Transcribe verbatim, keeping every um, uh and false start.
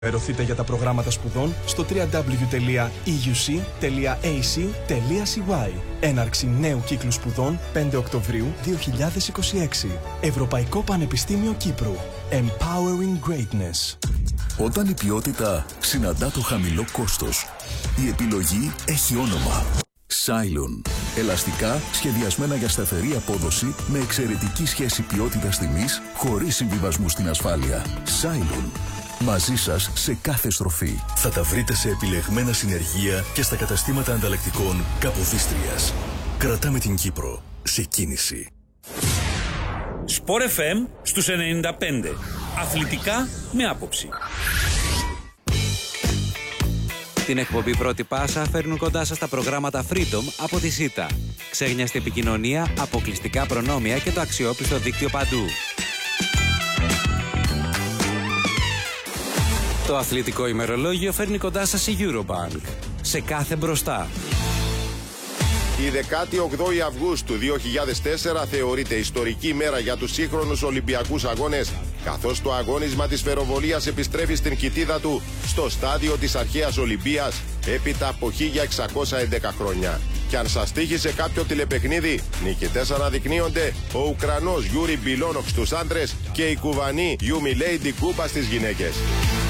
Ενημερωθείτε για τα προγράμματα σπουδών στο double-u double-u double-u τελεία ι γιου σι τελεία έι σι τελεία σι γουάι. Έναρξη νέου κύκλου σπουδών πέντε Οκτωβρίου δύο χιλιάδες είκοσι έξι. Ευρωπαϊκό Πανεπιστήμιο Κύπρου. Empowering Greatness. Όταν η ποιότητα συναντά το χαμηλό κόστος, η επιλογή έχει όνομα. Cylon. Ελαστικά σχεδιασμένα για σταθερή απόδοση με εξαιρετική σχέση ποιότητας-τιμής χωρίς συμβιβασμού στην ασφάλεια. Cylon. Μαζί σας σε κάθε στροφή. Θα τα βρείτε σε επιλεγμένα συνεργεία και στα καταστήματα ανταλλακτικών Καποδίστριας. Κρατάμε την Κύπρο σε κίνηση. Σπορ εφ εμ στους ενενήντα πέντε. Αθλητικά με άποψη. Την εκπομπή Πρώτη Πάσα φέρνουν κοντά σας τα προγράμματα Freedom από τη ΣΥΤΑ. Ξέγνιαστη επικοινωνία, αποκλειστικά προνόμια και το αξιόπιστο δίκτυο παντού. Το αθλητικό ημερολόγιο φέρνει κοντά σας η Eurobank. Σε κάθε μπροστά. Η δεκάτη όγδοη Αυγούστου δύο χιλιάδες τέσσερα θεωρείται ιστορική μέρα για τους σύγχρονους Ολυμπιακούς Αγώνες, καθώς το αγώνισμα της φεροβολίας επιστρέφει στην κοιτίδα του στο στάδιο της αρχαίας Ολυμπίας έπειτα από χίλια εξακόσια έντεκα χρόνια. Και αν σας τύχησε κάποιο τηλεπαιχνίδι, νικητές αναδεικνύονται ο Ουκρανός Γιούρι Μπιλόνοξ στους άντρες και η Κουβανή Γιούμι Λέιντι Κούπα στις γυναίκες.